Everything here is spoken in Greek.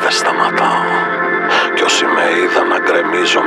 δεν σταματάω. Κι όσοι με είδαν να γκρεμίζω